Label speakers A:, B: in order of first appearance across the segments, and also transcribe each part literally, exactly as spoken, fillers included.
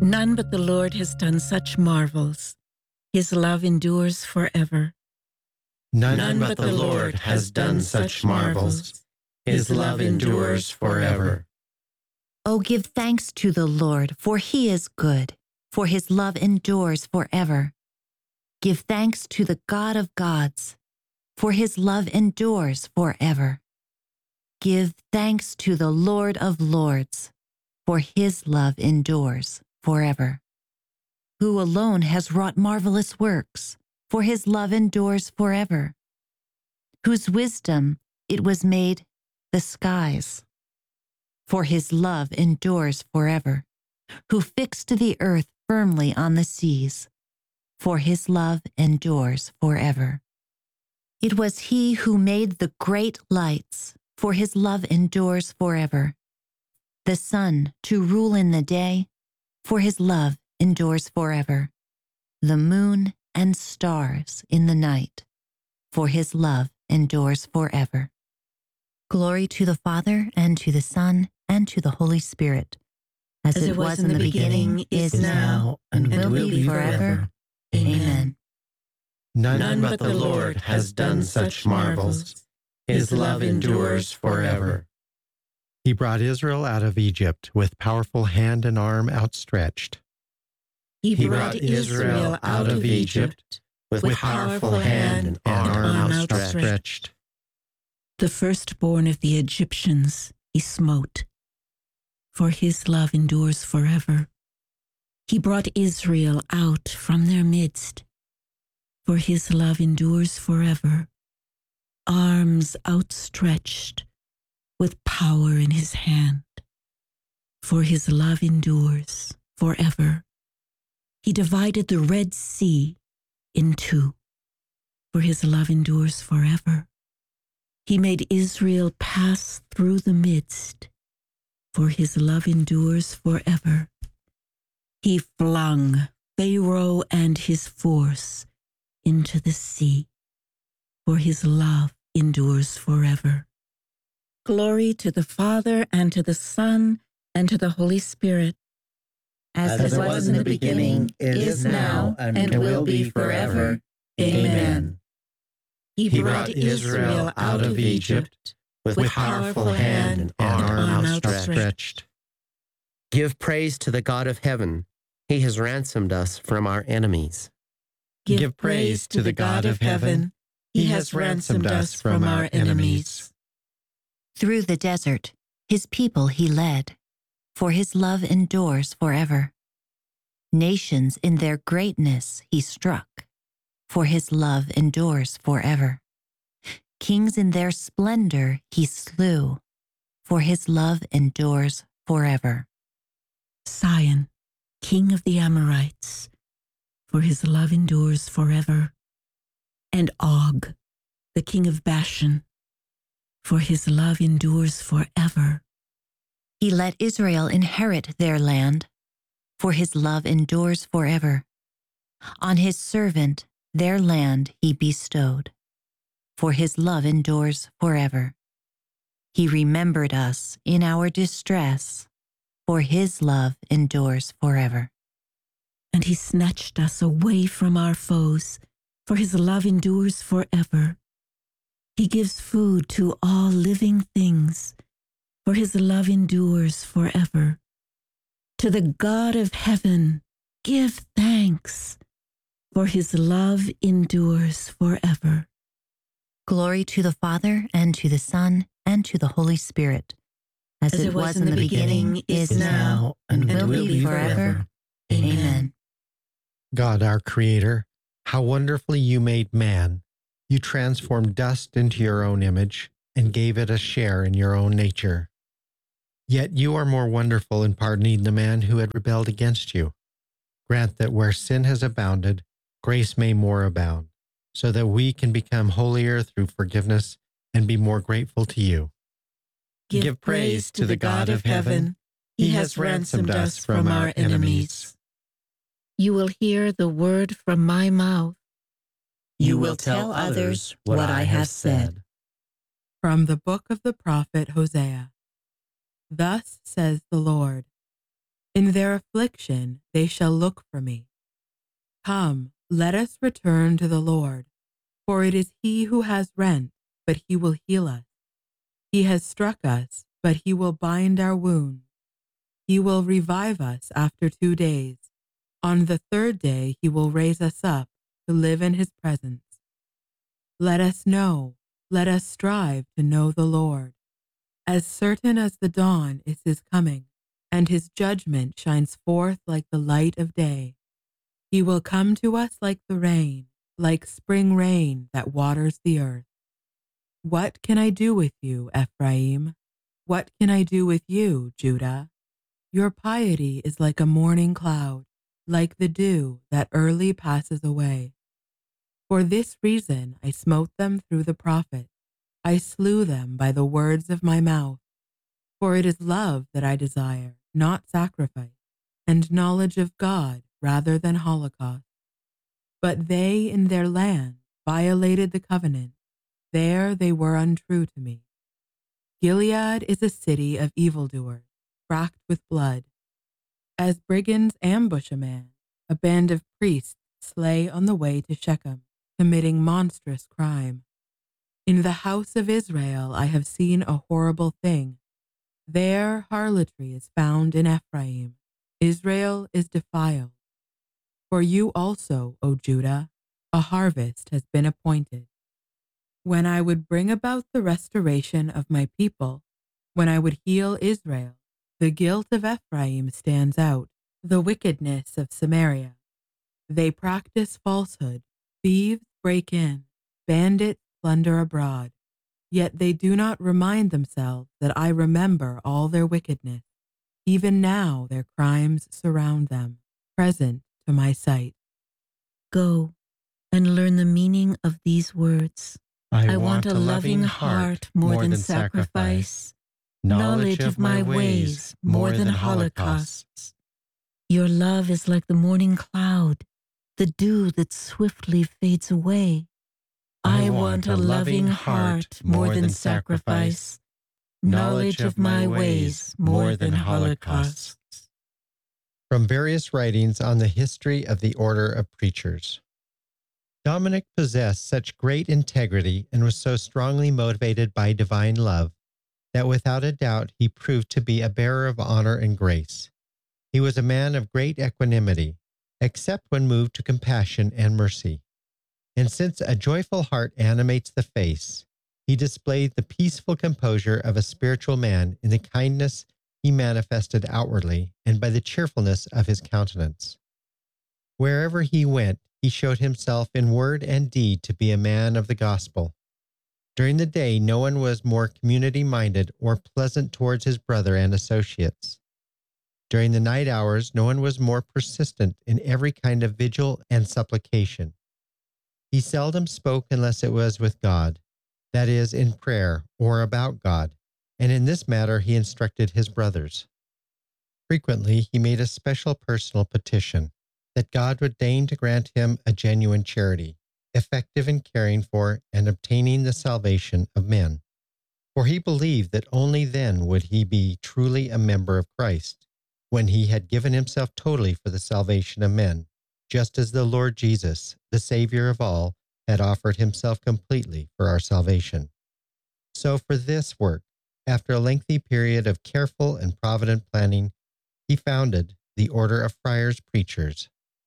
A: None but the Lord has done such marvels. His love endures forever.
B: None, None but the Lord has done such marvels. His love endures forever.
C: Oh, give thanks to the Lord, for he is good, for his love endures forever. Give thanks to the God of gods, for his love endures forever. Give thanks to the Lord of lords, for his love endures forever. Who alone has wrought marvelous works, for his love endures forever. Whose wisdom it was made the skies, for his love endures forever. Who fixed the earth firmly on the seas, for his love endures forever. It was he who made the great lights, for his love endures forever. The sun to rule in the day, for his love endures forever. The moon and stars in the night, for his love endures forever. Glory to the Father, and to the Son, and to the Holy Spirit, as, as it, it was, was in the beginning, beginning is now, and, and will be forever. forever. Amen.
B: None, None but the Lord has done such marvels. His love endures forever. He brought Israel out of Egypt with powerful hand and arm outstretched.
A: He brought Israel out of Egypt with powerful hand and arm outstretched. The firstborn of the Egyptians he smote, for his love endures forever. He brought Israel out from their midst, for his love endures forever. Arms outstretched with power in his hand, for his love endures forever. He divided the Red Sea in two, for his love endures forever. He made Israel pass through the midst, for his love endures forever. He flung Pharaoh and his force into the sea, for his love endures forever. Glory to the Father, and to the Son, and to the Holy Spirit.
D: As, As it was, was in the beginning, is now, and, and will be forever. Amen.
A: He brought Israel out of Egypt with powerful hand and arm outstretched.
E: Give praise to the God of heaven. He has ransomed us from our enemies.
A: Give praise to the God of heaven. He has ransomed us from our enemies.
C: Through the desert, his people he led, for his love endures forever. Nations in their greatness he struck, for his love endures forever. Kings in their splendor he slew, for his love endures forever.
A: Sion, king of the Amorites, for his love endures forever. And Og, the king of Bashan, for his love endures forever.
C: He let Israel inherit their land, for his love endures forever. On his servant their land he bestowed, for his love endures forever. He remembered us in our distress, for his love endures forever.
A: And he snatched us away from our foes, for his love endures forever. He gives food to all living things, for his love endures forever. To the God of heaven, give thanks, for his love endures forever.
C: Glory to the Father, and to the Son, and to the Holy Spirit, as, as it was in the beginning, beginning is now, and, and will, will be forever. forever. Amen.
B: God, our Creator, how wonderfully you made man. You transformed dust into your own image and gave it a share in your own nature. Yet you are more wonderful in pardoning the man who had rebelled against you. Grant that where sin has abounded, grace may more abound, so that we can become holier through forgiveness and be more grateful to you.
A: Give, Give praise to the God of heaven. He has ransomed us from our enemies. You will hear the word from my mouth.
D: You will tell others what I have said.
F: From the book of the prophet Hosea. Thus says the Lord, In their affliction they shall look for me. Come, let us return to the Lord, for it is he who has rent, but he will heal us. He has struck us, but he will bind our wounds. He will revive us after two days. On the third day he will raise us up to live in his presence. Let us know, let us strive to know the Lord. As certain as the dawn is his coming, and his judgment shines forth like the light of day. He will come to us like the rain, like spring rain that waters the earth. What can I do with you, Ephraim? What can I do with you, Judah? Your piety is like a morning cloud, like the dew that early passes away. For this reason I smote them through the prophets. I slew them by the words of my mouth. For it is love that I desire, not sacrifice, and knowledge of God rather than holocaust. But they in their land violated the covenant. There they were untrue to me. Gilead is a city of evildoers, cracked with blood. As brigands ambush a man, a band of priests slay on the way to Shechem, committing monstrous crime. In the house of Israel I have seen a horrible thing. There harlotry is found in Ephraim. Israel is defiled. For you also, O Judah, a harvest has been appointed. When I would bring about the restoration of my people, when I would heal Israel, the guilt of Ephraim stands out, the wickedness of Samaria. They practice falsehood, thieves break in, bandits plunder abroad, yet they do not remind themselves that I remember all their wickedness. Even now their crimes surround them, present to my sight.
A: Go and learn the meaning of these words.
B: I,
A: I want a loving heart more than sacrifice, knowledge of my ways more than holocausts. Your love is like the morning cloud, the dew that swiftly fades away. I want a loving heart more than sacrifice, knowledge of my ways more than holocausts.
B: From various writings on the history of the Order of Preachers. Dominic possessed such great integrity and was so strongly motivated by divine love that without a doubt he proved to be a bearer of honor and grace. He was a man of great equanimity, except when moved to compassion and mercy. And since a joyful heart animates the face, he displayed the peaceful composure of a spiritual man in the kindness he manifested outwardly and by the cheerfulness of his countenance. Wherever he went, he showed himself in word and deed to be a man of the gospel. During the day, no one was more community-minded or pleasant towards his brother and associates. During the night hours, no one was more persistent in every kind of vigil and supplication. He seldom spoke unless it was with God, that is, in prayer or about God, and in this matter he instructed his brothers. Frequently he made a special personal petition that God would deign to grant him a genuine charity, effective in caring for and obtaining the salvation of men. For he believed that only then would he be truly a member of Christ, when he had given himself totally for the salvation of men, just as the Lord Jesus, the Savior of all, had offered himself completely for our salvation. So for this work, after a lengthy period of careful and provident planning, he founded the Order of Friars Preachers.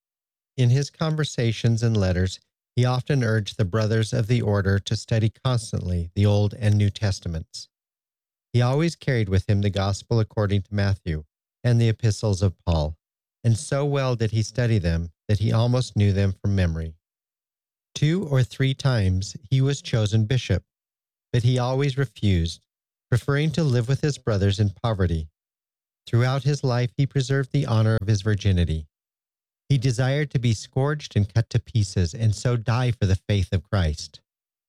B: In his conversations and letters, he often urged the brothers of the order to study constantly the Old and New Testaments. He always carried with him the Gospel according to Matthew and the epistles of Paul, and so well did he study them that he almost knew them from memory. Two or three times he was chosen bishop, but he always refused, preferring to live with his brothers in poverty. Throughout his life he preserved the honor of his virginity. He desired to be scourged and cut to pieces and so die for the faith of Christ.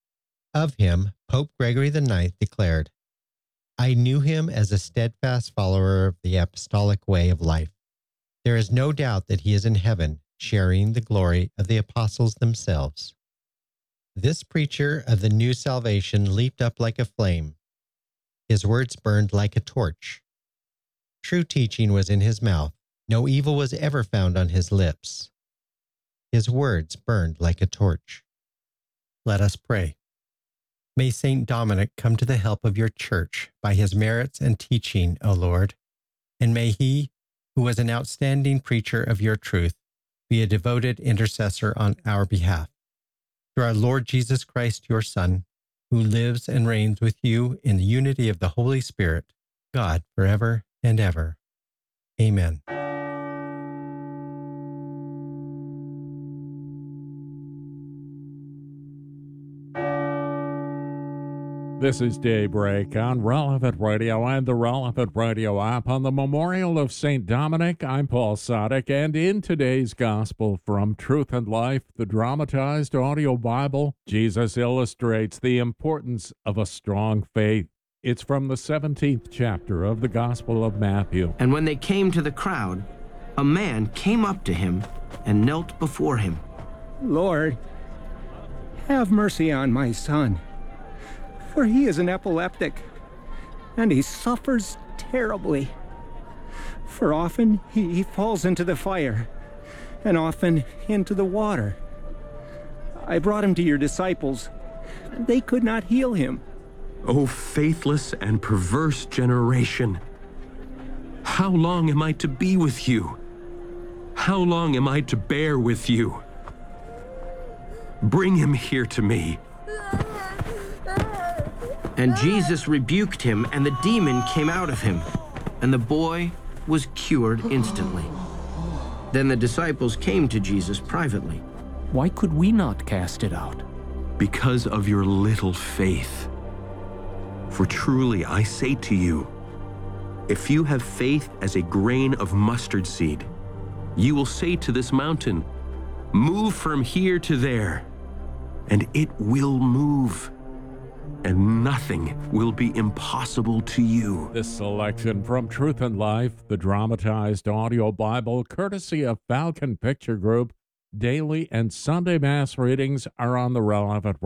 B: Of him, Pope Gregory the Ninth declared, "I knew him as a steadfast follower of the apostolic way of life. There is no doubt that he is in heaven, sharing the glory of the apostles themselves." This preacher of the new salvation leaped up like a flame. His words burned like a torch. True teaching was in his mouth, No evil was ever found on his lips. His words burned like a torch. Let us pray. May Saint Dominic come to the help of your church by his merits and teaching, O Lord, and may he, who was an outstanding preacher of your truth, be a devoted intercessor on our behalf. Through our Lord Jesus Christ, your Son, who lives and reigns with you in the unity of the Holy Spirit, God, forever and ever. Amen.
G: This is Daybreak on Relevant Radio and the Relevant Radio app. On the memorial of Saint Dominic, I'm Paul Sadek, and in today's Gospel from Truth and Life, the dramatized audio Bible, Jesus illustrates the importance of a strong faith. It's from the seventeenth chapter of the Gospel of Matthew.
H: And when they came to the crowd, a man came up to him and knelt before him.
I: Lord, have mercy on my son, for he is an epileptic, and he suffers terribly. For often he falls into the fire, and often into the water. I brought him to your disciples, and they could not heal him.
J: O faithless and perverse generation, how long am I to be with you? How long am I to bear with you? Bring him here to me.
H: And Jesus rebuked him, and the demon came out of him, and the boy was cured instantly. Then the disciples came to Jesus privately.
K: Why could we not cast it out?
J: Because of your little faith. For truly I say to you, if you have faith as a grain of mustard seed, you will say to this mountain, move from here to there, and it will move. And nothing will be impossible to you.
G: This selection from Truth and Life, the dramatized audio Bible, courtesy of Falcon Picture Group. Daily and Sunday Mass readings are on the Relevant